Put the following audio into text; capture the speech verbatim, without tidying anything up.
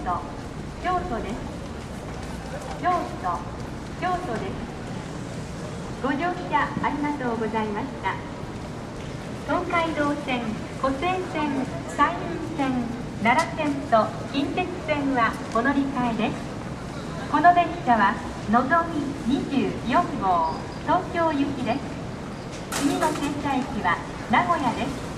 都、京都です。京都、京都です。ご乗車ありがとうございました。東海道線、湖西線、山陰線、奈良線と近鉄線はお乗り換えです。この列車はのぞみにじゅうよんごう東京行きです。次の停車駅は名古屋です。